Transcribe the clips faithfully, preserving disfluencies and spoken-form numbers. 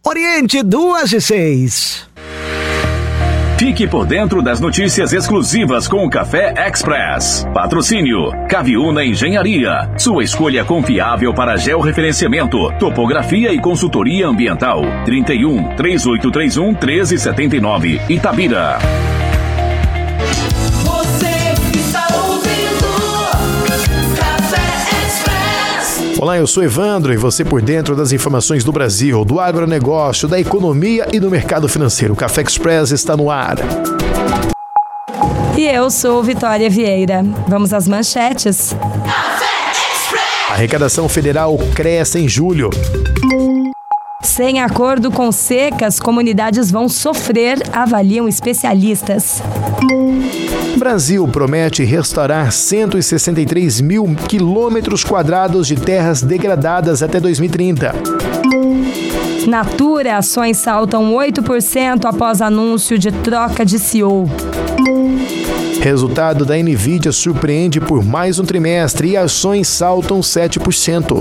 Oriente duas e seis. Fique por dentro das notícias exclusivas com o Café Express. Patrocínio Caviuna Engenharia. Sua escolha confiável para georreferenciamento, topografia e consultoria ambiental. trinta e um, três oito três um, treze setenta e nove, Itabira. Olá, eu sou Evandro e você por dentro das informações do Brasil, do agronegócio, da economia e do mercado financeiro. O Café Express está no ar. E eu sou Vitória Vieira. Vamos às manchetes. A arrecadação federal cresce em julho. Sem acordo com secas, comunidades vão sofrer, avaliam especialistas. O Brasil promete restaurar cento e sessenta e três mil quilômetros quadrados de terras degradadas até dois mil e trinta. Natura, ações saltam oito por cento após anúncio de troca de C E O. Resultado da Nvidia surpreende por mais um trimestre e ações saltam sete por cento.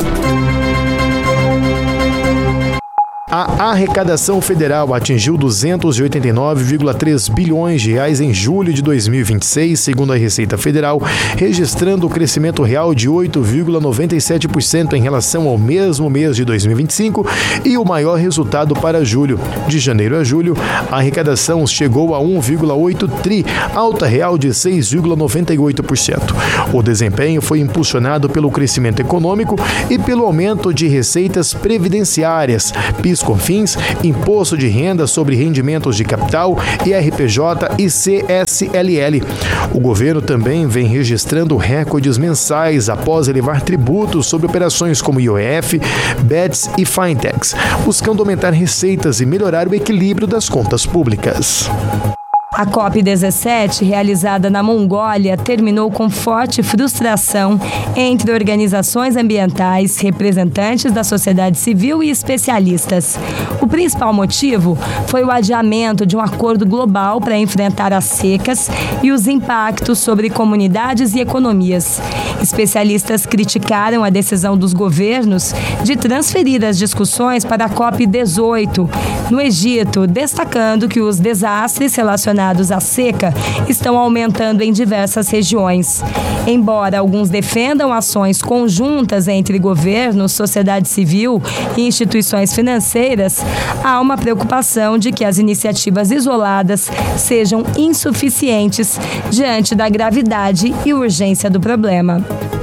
A arrecadação federal atingiu duzentos e oitenta e nove vírgula três bilhões de reais em julho de dois mil e vinte e seis, segundo a Receita Federal, registrando o crescimento real de oito vírgula noventa e sete por cento em relação ao mesmo mês de dois mil e vinte e cinco e o maior resultado para julho. De janeiro a julho, a arrecadação chegou a um vírgula oito tri, alta real de seis vírgula noventa e oito por cento. O desempenho foi impulsionado pelo crescimento econômico e pelo aumento de receitas previdenciárias, PIS/COFINS, Imposto de Renda sobre Rendimentos de Capital, I R P J e C S L L. O governo também vem registrando recordes mensais após elevar tributos sobre operações como I O F, B E Ts e Fintechs, buscando aumentar receitas e melhorar o equilíbrio das contas públicas. A COP dezessete, realizada na Mongólia, terminou com forte frustração entre organizações ambientais, representantes da sociedade civil e especialistas. O principal motivo foi o adiamento de um acordo global para enfrentar as secas e os impactos sobre comunidades e economias. Especialistas criticaram a decisão dos governos de transferir as discussões para a COP dezoito, no Egito, destacando que os desastres relacionados à seca estão aumentando em diversas regiões. Embora alguns defendam ações conjuntas entre governos, sociedade civil e instituições financeiras, há uma preocupação de que as iniciativas isoladas sejam insuficientes diante da gravidade e urgência do problema.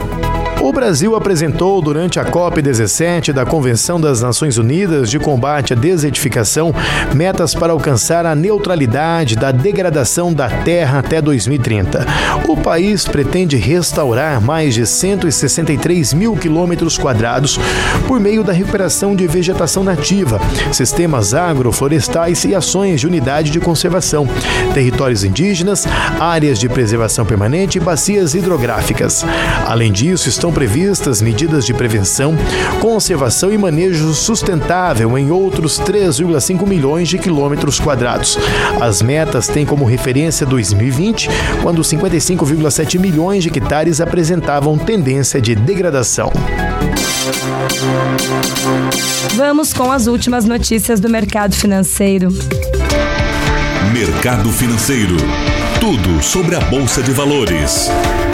O Brasil apresentou durante a COP dezessete da Convenção das Nações Unidas de Combate à Desertificação metas para alcançar a neutralidade da degradação da terra até dois mil e trinta. O país pretende restaurar mais de cento e sessenta e três mil quilômetros quadrados por meio da recuperação de vegetação nativa, sistemas agroflorestais e ações de unidade de conservação, territórios indígenas, áreas de preservação permanente e bacias hidrográficas. Além disso, estão previstas medidas de prevenção, conservação e manejo sustentável em outros três vírgula cinco milhões de quilômetros quadrados. As metas têm como referência dois mil e vinte, quando cinquenta e cinco vírgula sete milhões de hectares apresentavam tendência de degradação. Vamos com as últimas notícias do mercado financeiro. Mercado Financeiro. Tudo sobre a Bolsa de Valores.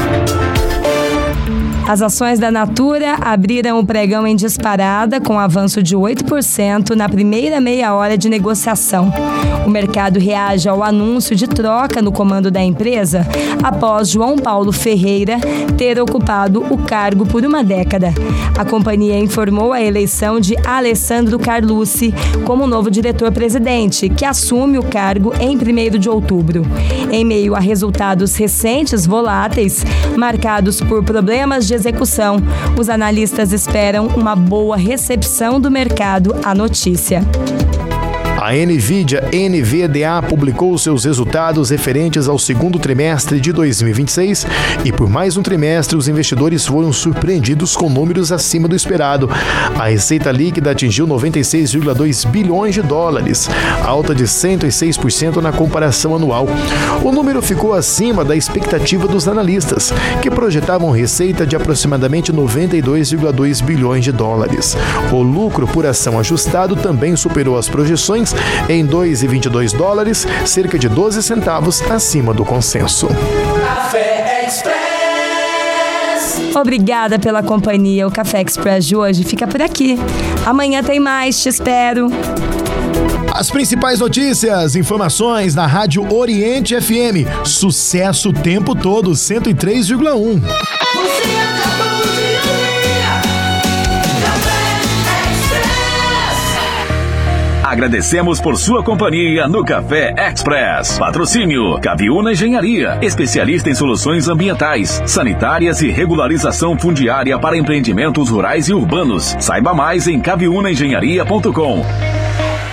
As ações da Natura abriram o pregão em disparada, com avanço de oito por cento na primeira meia hora de negociação. O mercado reage ao anúncio de troca no comando da empresa após João Paulo Ferreira ter ocupado o cargo por uma década. A companhia informou a eleição de Alessandro Carlucci como novo diretor-presidente, que assume o cargo em primeiro de outubro. Em meio a resultados recentes voláteis, marcados por problemas de execução, os analistas esperam uma boa recepção do mercado à notícia. A Nvidia N V D A publicou seus resultados referentes ao segundo trimestre de dois mil e vinte e seis e por mais um trimestre os investidores foram surpreendidos com números acima do esperado. A receita líquida atingiu noventa e seis vírgula dois bilhões de dólares, alta de cento e seis por cento na comparação anual. O número ficou acima da expectativa dos analistas, que projetavam receita de aproximadamente noventa e dois vírgula dois bilhões de dólares. O lucro por ação ajustado também superou as projeções em dois vírgula vinte e dois dólares, cerca de doze centavos acima do consenso. Café Express. Obrigada pela companhia. O Café Express de hoje fica por aqui. Amanhã tem mais, te espero. As principais notícias, informações na Rádio Oriente F M. Sucesso o tempo todo, cento e três vírgula um. Você acabou de ouvir Café Express. Agradecemos por sua companhia no Café Express. Patrocínio Caviúna Engenharia, especialista em soluções ambientais, sanitárias e regularização fundiária para empreendimentos rurais e urbanos. Saiba mais em caviúna engenharia ponto com.